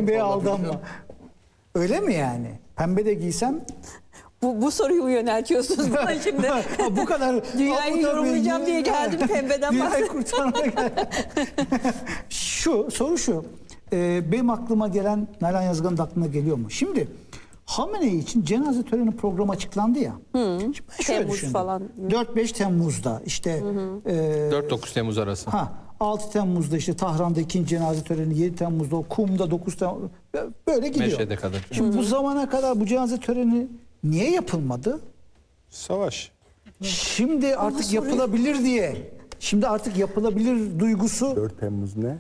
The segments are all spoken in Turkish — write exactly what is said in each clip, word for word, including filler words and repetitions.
pembeye aldanma. Öyle mi yani? Pembe de giysem? Bu, bu soruyu mu yöneltiyorsunuz bana şimdi? Ha, bu kadar. Dünyayı Abu yorumlayacağım Dhabi, diye geldim, pembeden Dünyayı bahsediyorum. kurtarmaya geldim. Şu soru şu. Ee, benim aklıma gelen, Nalan Yazgan'ın da aklına geliyor mu? Şimdi Hamenei için cenaze töreni programı açıklandı ya. Hı. Şimdi ben şöyle Temmuz düşündüm. falan. dört beş Temmuz'da işte e, dört dokuz Temmuz arası. Ha, altı Temmuz'da işte Tahran'da ikinci cenaze töreni, yedi Temmuz'da o Kum'da, dokuz Temmuz böyle gidiyor. Meşhed'e kadar. Şimdi bu zamana kadar bu cenaze töreni niye yapılmadı? Savaş. Şimdi artık yapılabilir diye. Şimdi artık yapılabilir duygusu dört Temmuz ne?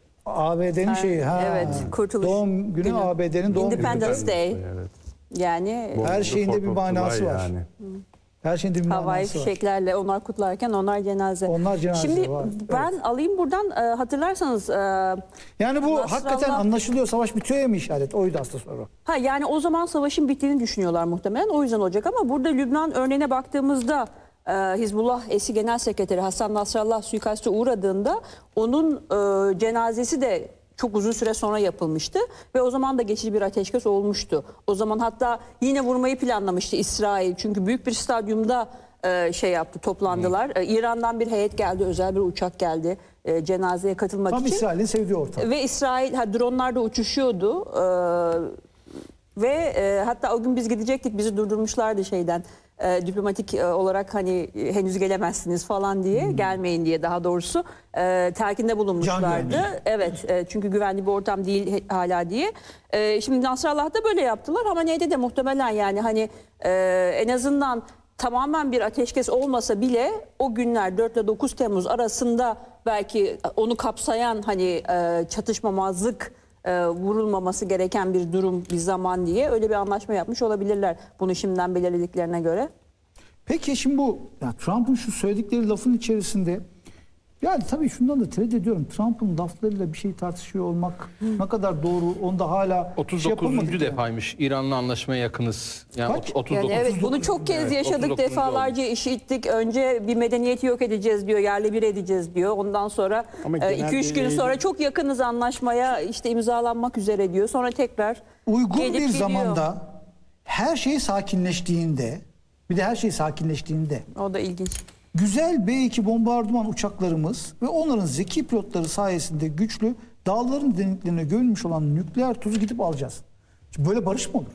A B D'nin şeyi. Ha. Evet, kurtuluş Doğum günü, günü. A B D'nin doğum günü. Independence Day. Evet. Yani Her Bol şeyinde bir bol manası var. yani. Her şeyinde bir havai manası var. fişeklerle onlar kutlarken onlar cenaze. Onlar cenaze Şimdi var, ben alayım buradan, e, hatırlarsanız e, Yani bu Nasrallah- hakikaten anlaşılıyor, savaş bitiyor ya mı işaret? Oydu aslında soru. ha yani o zaman savaşın bittiğini düşünüyorlar muhtemelen, o yüzden olacak, ama burada Lübnan örneğine baktığımızda e, Hizbullah eski genel sekreteri Hasan Nasrallah suikaste uğradığında onun e, cenazesi de çok uzun süre sonra yapılmıştı ve o zaman da geçici bir ateşkes olmuştu. O zaman hatta yine vurmayı planlamıştı İsrail, çünkü büyük bir stadyumda e, şey yaptı, toplandılar. E, İran'dan bir heyet geldi, özel bir uçak geldi e, cenazeye katılmak Tam için. İsrail'in sevdiği ortam. Ve İsrail, ha, dronlar da uçuşuyordu. Ee, ve e, hatta o gün biz gidecektik, bizi durdurmuşlardı şeyden. E, diplomatik e, olarak hani e, henüz gelemezsiniz falan diye, Hmm. gelmeyin diye daha doğrusu e, telkinde bulunmuşlardı. güvenliği. Evet, e, çünkü güvenli bir ortam değil he- hala diye. E, şimdi Nasrallah'ta böyle yaptılar ama neydi de muhtemelen yani hani e, en azından tamamen bir ateşkes olmasa bile o günler dört ile dokuz Temmuz arasında belki onu kapsayan hani e, çatışmamazlık, e, vurulmaması gereken bir durum, bir zaman diye öyle bir anlaşma yapmış olabilirler bunu şimdiden belirlediklerine göre. Peki şimdi bu ya Trump'ın şu söyledikleri lafın içerisinde, yani tabii şundan da tereddüt ediyorum. Trump'ın laflarıyla bir şey tartışıyor olmak ne kadar doğru, onda hala otuz şey dokuzuncu yapamadık yani. defaymış. İran'la anlaşmaya yakınız. Yani Kaç? ot- otuz dokuz. Yani evet, bunu çok kez Evet, yaşadık, otuz dokuzuncu defalarca işittik. Önce bir medeniyeti yok edeceğiz diyor, yerle bir edeceğiz diyor. Ondan sonra Ama iki üç gün genelde- sonra çok yakınız anlaşmaya, işte imzalanmak üzere diyor. Sonra tekrar Uygun gelip bir gidiyor. zamanda her şey sakinleştiğinde, bir de her şey sakinleştiğinde O da ilginç. güzel B iki bombardıman uçaklarımız ve onların zeki pilotları sayesinde güçlü, dağların derinliklerine gömülmüş olan nükleer tuzu gidip alacağız. Şimdi böyle barış mı olur?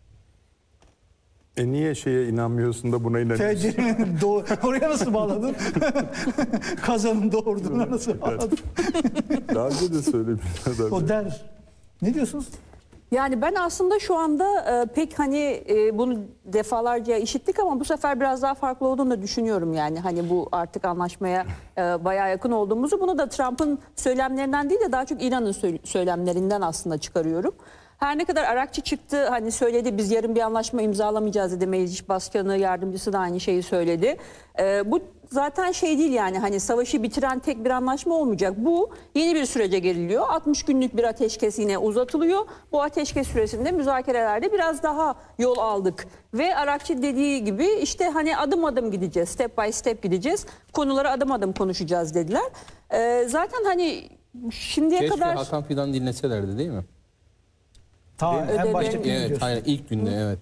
E niye şeye inanmıyorsun da buna inanıyorsun? Tencerenin doğu... Oraya nasıl bağladın? Kazanın doğurduğuna nasıl bağladın? Daha önce de söylemişler. O der. Ne diyorsunuz? Yani ben aslında şu anda e, pek hani e, bunu defalarca işittik ama bu sefer biraz daha farklı olduğunu da düşünüyorum yani. Hani bu artık anlaşmaya e, bayağı yakın olduğumuzu, bunu da Trump'ın söylemlerinden değil de daha çok İran'ın sö- söylemlerinden aslında çıkarıyorum. Her ne kadar Arakçı çıktı, hani söyledi biz yarın bir anlaşma imzalamayacağız dedi, meclis başkanı yardımcısı da aynı şeyi söyledi. Ee, bu zaten şey değil yani, hani savaşı bitiren tek bir anlaşma olmayacak. Bu yeni bir sürece giriliyor. altmış günlük bir ateşkes yine uzatılıyor. Bu ateşkes süresinde müzakerelerde biraz daha yol aldık. Ve Arakçı dediği gibi işte hani adım adım gideceğiz, step by step gideceğiz. Konuları adım adım konuşacağız dediler. Ee, zaten hani şimdiye Keşke kadar... Hakan Fidan dinleselerdi değil mi? Ta en Ödevlerini- başta Evet, aynen ilk günde evet.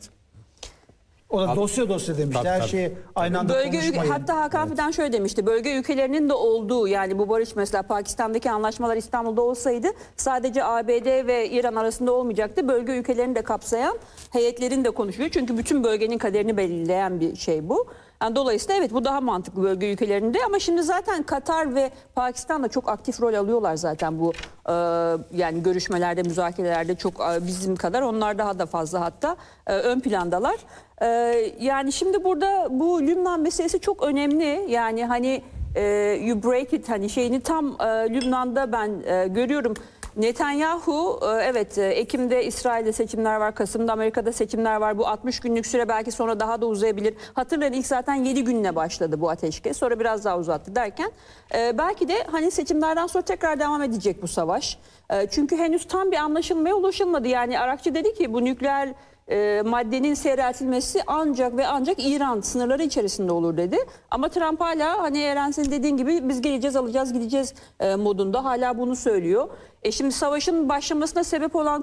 O da dosya dosya demişti. Tabii, Her tabii. şeyi aynı anda Bölge ülke, konuşmayın. hatta Hakan Fidan şöyle demişti. Bölge ülkelerinin de olduğu, yani bu barış mesela Pakistan'daki anlaşmalar İstanbul'da olsaydı sadece A B D ve İran arasında olmayacaktı. Bölge ülkelerini de kapsayan heyetlerin de konuşuyor. Çünkü bütün bölgenin kaderini belirleyen bir şey bu. Yani dolayısıyla evet, bu daha mantıklı bölge ülkelerinde, ama şimdi zaten Katar ve Pakistan da çok aktif rol alıyorlar zaten bu e, yani görüşmelerde, müzakerelerde çok e, bizim kadar, onlar daha da fazla hatta e, ön plandalar. E, yani şimdi burada bu Lübnan meselesi çok önemli. Yani hani e, you break it, hani şeyini tam e, Lübnan'da ben e, görüyorum. Netanyahu evet, Ekim'de İsrail'de seçimler var, Kasım'da Amerika'da seçimler var. Bu altmış günlük süre belki sonra daha da uzayabilir. Hatırlayın, ilk zaten yedi günle başladı bu ateşkes, sonra biraz daha uzattı derken belki de hani seçimlerden sonra tekrar devam edecek bu savaş. Çünkü henüz tam bir anlaşılmaya ulaşılmadı. Yani Arakçı dedi ki bu nükleer E, maddenin seyreltilmesi ancak ve ancak İran sınırları içerisinde olur dedi. Ama Trump hala hani Eren senin dediğin gibi biz geleceğiz, alacağız, gideceğiz e, modunda hala bunu söylüyor. E şimdi savaşın başlamasına sebep olan